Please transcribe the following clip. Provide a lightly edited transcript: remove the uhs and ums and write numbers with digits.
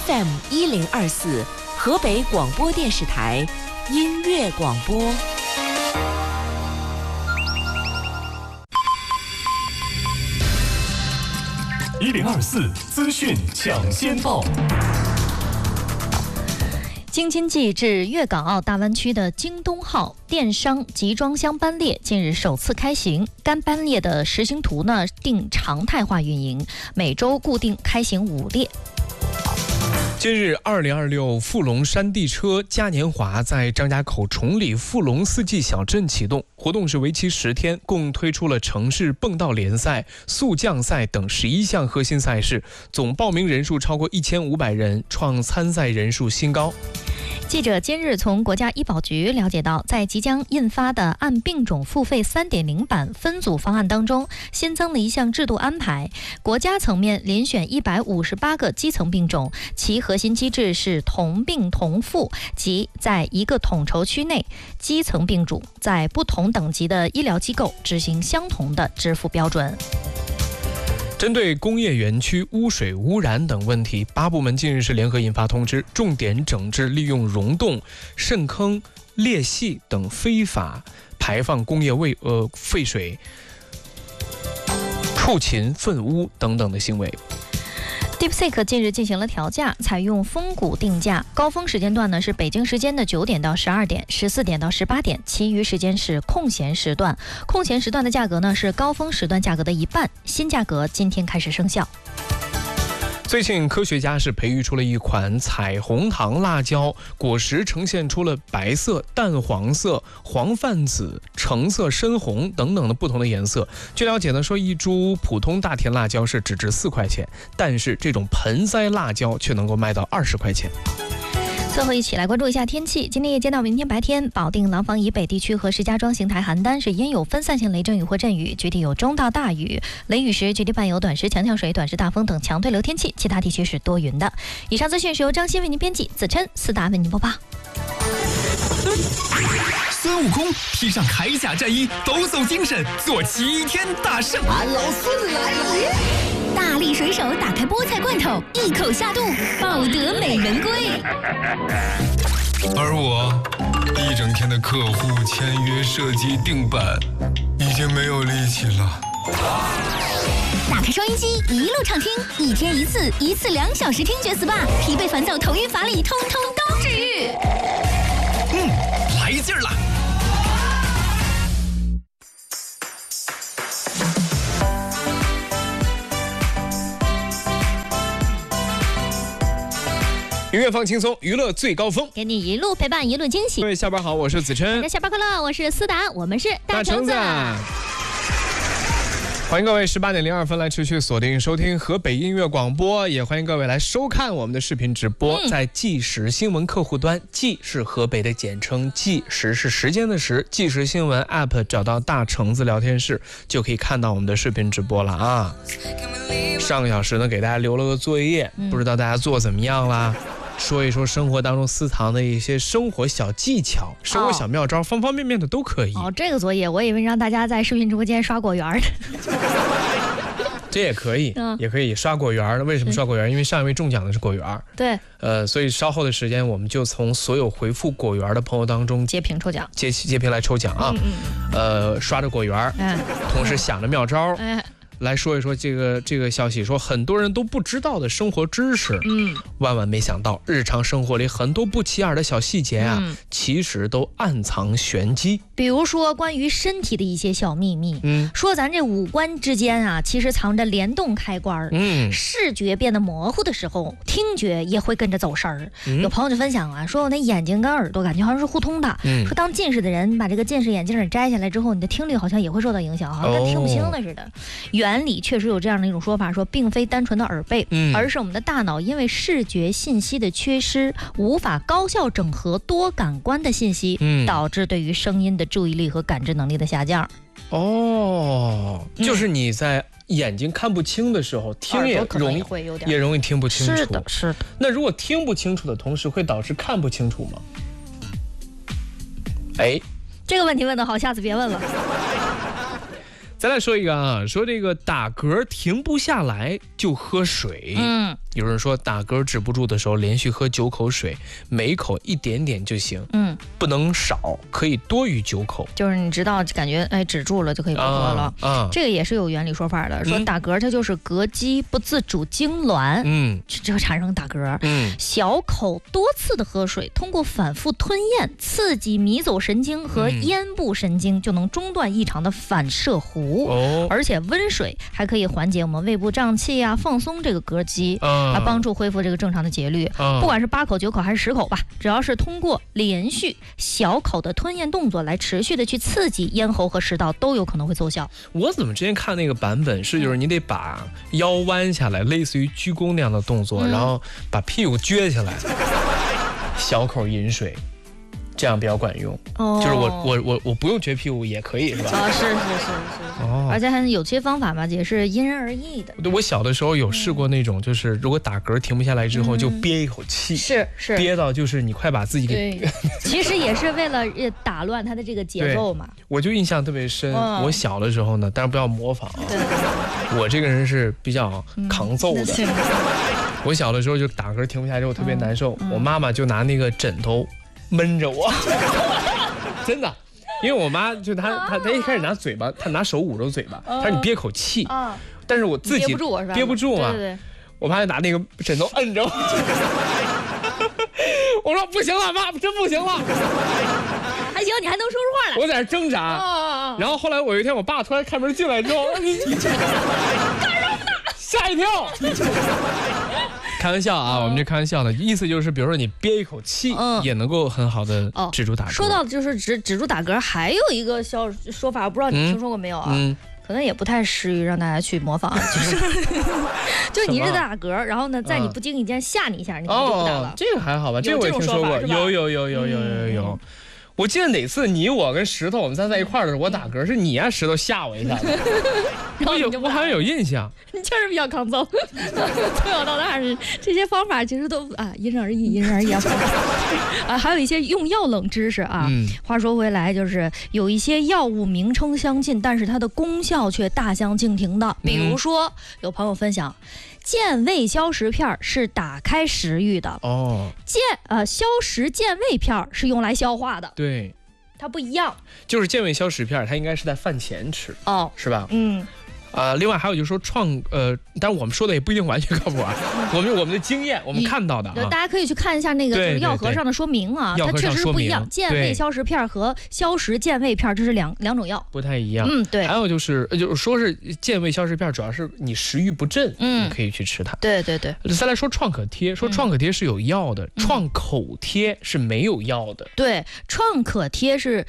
FM1024，河北广播电视台音乐广播。 1024资讯抢先报。 京津冀至粤港澳大湾区的京东号电商集装箱班列近日首次开行，该班列的实行图呢定常态化运营，每周固定开行5列。 近日，2026富龙山地车嘉年华在张家口崇礼富龙四季小镇启动，活动是为期10天，共推出了城市蹦道联赛、速降赛等11项核心赛事，总报名人数超过1500人，创参赛人数新高。 记者今日从国家医保局了解到，在即将印发的按病种付费 3.0 版分组方案当中，新增了一项制度安排，国家层面遴选158个基层病种，其核心机制是同病同付，即在一个统筹区内，基层病主在不同等级的医疗机构执行相同的支付标准。 针对工业园区污水污染等问题，8部门近日是联合印发通知，重点整治利用溶洞、渗坑、裂隙等非法排放工业废水、畜禽粪污等等的行为。 DeepSeek 近日进行了调价，采用峰谷定价，高峰时间段呢是北京时间的9点到12点，14点到18点，其余时间是空闲时段。空闲时段的价格呢是高峰时段价格的1半，新价格今天开始生效。 最近科学家是培育出了一款彩虹糖辣椒，果实呈现出了白色、淡黄色、黄泛紫、橙色、深红等等的不同的颜色。据了解呢，说一株普通大田辣椒是只值4块钱，但是这种盆栽辣椒却能够卖到20块钱。 最后一起来关注一下天气。今天夜间到明天白天，保定、廊坊以北地区和石家庄、邢台、邯郸是阴有分散性雷阵雨或阵雨，局地有中到大雨。雷雨时局地伴有短时强降水、短时大风等强对流天气，其他地区是多云的。以上资讯是由张鑫为您编辑，子琛、思达为您播报。 孙悟空披上铠甲战衣，抖擞精神，做齐天大圣。 俺老孙来也！ 大力水手打开菠菜罐头，一口下肚，抱得美人归。 而我一整天的客户签约、设计、定版，已经没有力气了。 打开收音机，一路畅听，一天一次，一次2小时听觉 SPA， 疲惫烦躁、头晕乏力，通通都治愈。 来劲儿了！ 音乐放轻松，娱乐最高峰， 给你一路陪伴，一路惊喜。 各位下班好，我是子琛。 大家下班快乐，我是思达，我们是大橙子。欢迎各位18点02分来持续锁定收听河北音乐广播，也欢迎各位来收看我们的视频直播，在计时新闻客户端，计是河北的简称，计时是时间的时，计时新闻 app 找到大橙子聊天室就可以看到我们的视频直播了啊。上个小时呢给大家留了个作业，不知道大家做怎么样啦？说一说生活当中私藏的一些生活小技巧、生活小妙招，方方面面的都可以。 这个作业我以为让大家在视频直播间刷果园的。 这也可以，也可以刷果园。为什么刷果园？因为上一位中奖的是果园。 对。 所以稍后的时间，我们就从所有回复果园的朋友当中截屏抽奖， 截屏来抽奖啊。刷着果园，同时想着妙招。来说一说这个消息，说很多人都不知道的生活知识，万万没想到，日常生活里很多不起眼的小细节啊，其实都暗藏玄机。 比如说关于身体的一些小秘密，说咱这五官之间啊，其实藏着联动开关，视觉变得模糊的时候，听觉也会跟着走神儿。有朋友就分享啊，说我那眼睛跟耳朵感觉好像是互通的，说当近视的人把这个近视眼镜摘下来之后，你的听力好像也会受到影响，好像跟听不清的似的。原理确实有这样的一种说法，说并非单纯的耳背，而是我们的大脑因为视觉信息的缺失，无法高效整合多感官的信息，导致对于声音的注意力和感知能力的下降。 就是你在眼睛看不清的时候，听也容易听不清楚。 是的。 那如果听不清楚的同时，会导致看不清楚吗？ 这个问题问得好，下次别问了。 再来说一个啊，说这个打嗝停不下来就喝水。有人说打嗝止不住的时候，连续喝9口水，每一口一点点就行。不能少，可以多于9口。 就是你知道感觉止住了就可以不喝了。这个也是有原理说法的，说打嗝它就是膈肌不自主痉挛，就产生打嗝。小口多次的喝水，通过反复吞咽刺激迷走神经和咽部神经，就能中断异常的反射弧。而且温水还可以缓解我们胃部胀气啊，放松这个膈肌，帮助恢复这个正常的节律。不管是8口、9口还是10口吧，只要是通过连续小口的吞咽动作来持续的去刺激咽喉和食道，都有可能会奏效。 我怎么之前看那个版本是，就是你得把腰弯下来，类似于鞠躬那样的动作，然后把屁股撅起来，小口饮水。这样比较管用。就是我不用撅屁股也可以，是吧？ 是。而且还有些方法嘛，也是因人而异的。 对，我小的时候有试过那种，就是如果打嗝停不下来之后，就憋一口气， 是憋到就是你快把自己给。 其实也是为了打乱它的这个节奏嘛。 我就印象特别深，我小的时候呢，但是不要模仿啊。我这个人是比较抗揍的。我小的时候就打嗝停不下来之后特别难受，我妈妈就拿那个枕头闷着我，真的，因为我妈就她一开始拿嘴巴，她拿手捂着嘴巴，她说你憋口气，但是我自己憋不住，是吧？憋不住啊， 对， 我妈就拿那个枕头摁着我，我说不行了，妈，真不行了， 还行，你还能说出话来， 我在那挣扎，然后后来我有一天我爸突然开门进来之后，你干什么呢？吓一跳。开玩笑啊，我们这开玩笑的意思就是，比如说你憋一口气，也能够很好的止住打嗝。 说到就是止住打嗝，还有一个说法，我不知道你听说过没有啊？可能也不太适于让大家去模仿，就是你是在打嗝，然后呢，在你不经意间吓你一下，你可能就不打了。 这个还好吧？这个我也听说过，有。我记得哪次你我跟石头我们在一块儿的时候，我打嗝是你啊石头吓我一下子，我好像有印象。 你确实比较抗揍，从小到大是这些方法其实都因人而异啊。还有一些用药冷知识啊。话说回来，就是有一些药物名称相近，但是它的功效却大相径庭的。比如说，有朋友分享。健胃消食片是打开食欲的消食健胃片是用来消化的， 对， 它不一样。 就是健胃消食片，它应该是在饭前吃，是吧？另外还有就是说但是我们说的也不一定完全靠谱啊。我们的经验，我们看到的大家可以去看一下那个就是药盒上的说明啊，它确实是不一样。健胃消食片和消食健胃片这是两种药， 不太一样。 对。 还有就是说是健胃消食片，主要是你食欲不振，你可以去吃它。 对。 再来说创可贴，创可贴是有药的，创口贴是没有药的。 对，创可贴是